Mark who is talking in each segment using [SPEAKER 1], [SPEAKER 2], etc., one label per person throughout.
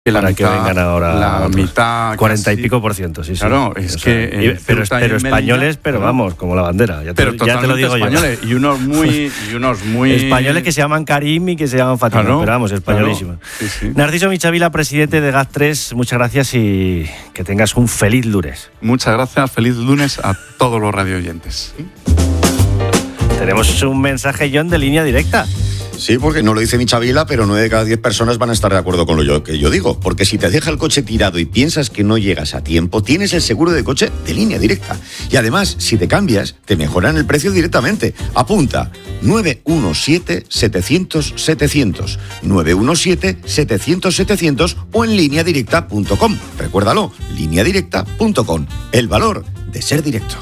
[SPEAKER 1] para que vengan ahora
[SPEAKER 2] la mitad,
[SPEAKER 1] 40 y pico por ciento, sí.
[SPEAKER 2] Claro, es que
[SPEAKER 1] pero españoles, pero vamos, como la bandera, ya te lo digo
[SPEAKER 2] españoles, yo. Y unos muy
[SPEAKER 1] españoles que se llaman Karim y que se llaman Fatima, pero vamos, españolísimos.
[SPEAKER 2] Claro, sí.
[SPEAKER 1] Narciso Michavila, presidente de GAT3, muchas gracias y que tengas un feliz lunes.
[SPEAKER 2] Muchas gracias, feliz lunes a todos los radioyentes.
[SPEAKER 1] Tenemos un mensaje, John, de línea directa.
[SPEAKER 3] Sí, porque no lo dice Michavila, pero 9 de cada 10 personas van a estar de acuerdo con lo que yo digo. Porque si te deja el coche tirado y piensas que no llegas a tiempo, tienes el seguro de coche de línea directa. Y además, si te cambias, te mejoran el precio directamente. Apunta, 917-700-700, 917-700-700 o en lineadirecta.com. Recuérdalo, lineadirecta.com. El valor de ser directo.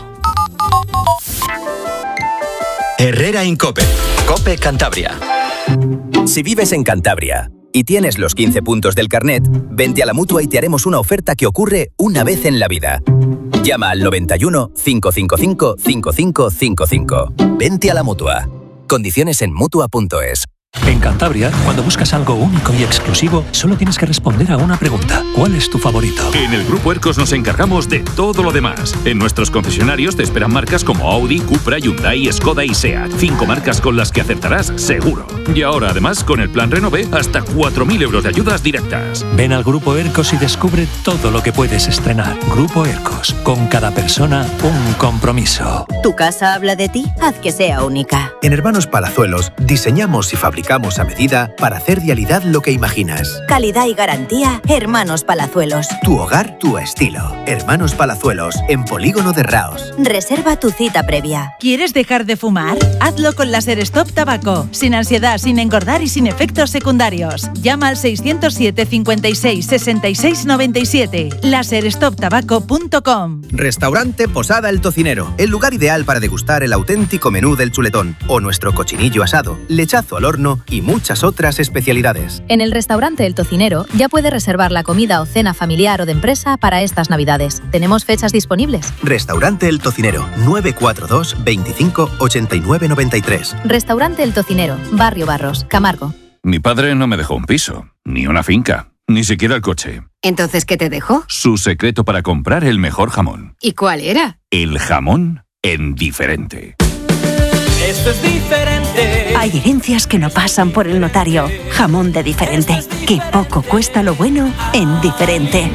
[SPEAKER 4] Herrera Incope. COPE Cantabria. Si vives en Cantabria y tienes los 15 puntos del carnet, vente a la Mutua y te haremos una oferta que ocurre una vez en la vida. Llama al 91 555 5555. Vente a la Mutua. Condiciones en Mutua.es.
[SPEAKER 5] En Cantabria, cuando buscas algo único y exclusivo, solo tienes que responder a una pregunta. ¿Cuál es tu favorito?
[SPEAKER 6] En el Grupo Ercos nos encargamos de todo lo demás. En nuestros concesionarios te esperan marcas como Audi, Cupra, Hyundai, Skoda y SEAT. 5 marcas con las que acertarás seguro. Y ahora, además, con el Plan Renove, hasta 4.000 euros de ayudas directas.
[SPEAKER 5] Ven al Grupo Ercos y descubre todo lo que puedes estrenar. Grupo Ercos. Con cada persona, un compromiso.
[SPEAKER 7] ¿Tu casa habla de ti? Haz que sea única.
[SPEAKER 8] En Hermanos Palazuelos diseñamos y fabricamos a medida para hacer realidad lo que imaginas.
[SPEAKER 7] Calidad y garantía, Hermanos Palazuelos.
[SPEAKER 8] Tu hogar, tu estilo. Hermanos Palazuelos, en Polígono de Raos.
[SPEAKER 7] Reserva tu cita previa.
[SPEAKER 9] ¿Quieres dejar de fumar? Hazlo con Láser Stop Tabaco. Sin ansiedad, sin engordar y sin efectos secundarios. Llama al 607 56 66 97. Laserstoptabaco.com.
[SPEAKER 8] Restaurante Posada El Tocinero. El lugar ideal para degustar el auténtico menú del chuletón. O nuestro cochinillo asado, lechazo al horno y muchas otras especialidades.
[SPEAKER 10] En el restaurante El Tocinero ya puede reservar la comida o cena familiar o de empresa para estas Navidades. Tenemos fechas disponibles.
[SPEAKER 8] Restaurante El Tocinero, 942 25 89 93.
[SPEAKER 10] Restaurante El Tocinero, Barrio Barros, Camargo.
[SPEAKER 6] Mi padre no me dejó un piso, ni una finca, ni siquiera el coche.
[SPEAKER 11] ¿Entonces qué te dejó?
[SPEAKER 6] Su secreto para comprar el mejor jamón.
[SPEAKER 11] ¿Y cuál era?
[SPEAKER 6] El jamón en Diferente.
[SPEAKER 12] Esto es diferente.
[SPEAKER 13] Hay herencias que no pasan por el notario. Jamón de Diferente. Que poco cuesta lo bueno en Diferente.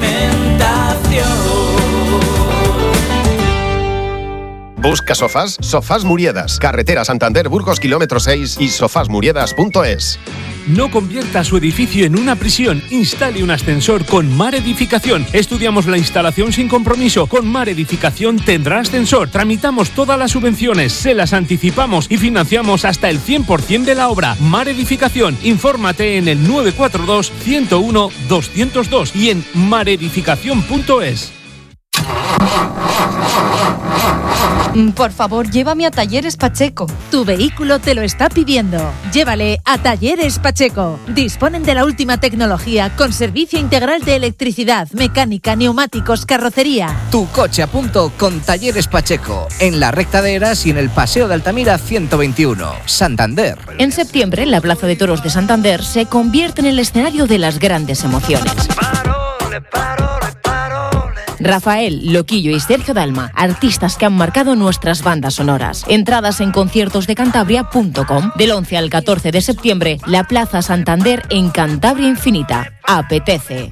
[SPEAKER 14] Busca sofás, Sofás Muriedas. Carretera Santander, Burgos, kilómetro 6 y sofasmuriedas.es.
[SPEAKER 15] No convierta su edificio en una prisión. Instale un ascensor con Mar Edificación. Estudiamos la instalación sin compromiso. Con Mar Edificación tendrá ascensor. Tramitamos todas las subvenciones, se las anticipamos y financiamos hasta el 100% de la obra. Mar Edificación. Infórmate en el 942 101 202 y en maredificación.es.
[SPEAKER 9] Por favor, llévame a Talleres Pacheco. Tu vehículo te lo está pidiendo. Llévale a Talleres Pacheco. Disponen de la última tecnología con servicio integral de electricidad, mecánica, neumáticos, carrocería.
[SPEAKER 16] Tu coche a punto con Talleres Pacheco. En la recta de Eras y en el Paseo de Altamira 121, Santander.
[SPEAKER 17] En septiembre, la Plaza de Toros de Santander se convierte en el escenario de las grandes emociones. Rafael, Loquillo y Sergio Dalma, artistas que han marcado nuestras bandas sonoras. Entradas en conciertosdecantabria.com. Del 11 al 14 de septiembre, la Plaza Santander en Cantabria Infinita. Apetece.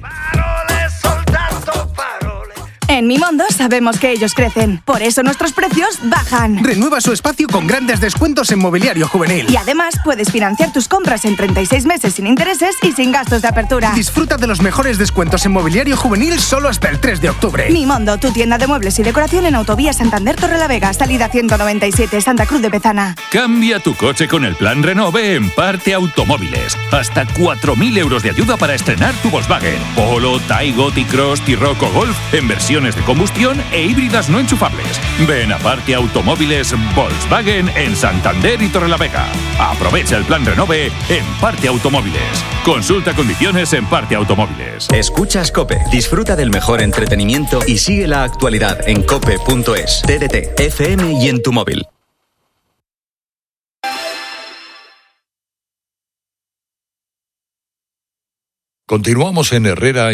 [SPEAKER 18] En Mimondo sabemos que ellos crecen, por eso nuestros precios bajan.
[SPEAKER 19] Renueva su espacio con grandes descuentos en mobiliario juvenil.
[SPEAKER 18] Y además puedes financiar tus compras en 36 meses sin intereses y sin gastos de apertura.
[SPEAKER 19] Disfruta de los mejores descuentos en mobiliario juvenil solo hasta el 3 de octubre.
[SPEAKER 18] Mimondo, tu tienda de muebles y decoración en Autovía Santander Torrelavega, salida 197, Santa Cruz de Bezana.
[SPEAKER 6] Cambia tu coche con el Plan Renove en Parte Automóviles. Hasta 4.000 euros de ayuda para estrenar tu Volkswagen. Polo, Taigo, T-Cross, T-Roc o Golf en versiones de combustión e híbridas no enchufables. Ven a Parte Automóviles Volkswagen en Santander y Torrelavega. Aprovecha el Plan Renove en Parte Automóviles. Consulta condiciones en Parte Automóviles.
[SPEAKER 4] Escuchas COPE. Disfruta del mejor entretenimiento y sigue la actualidad en cope.es, TDT, FM y en tu móvil.
[SPEAKER 20] Continuamos en Herrera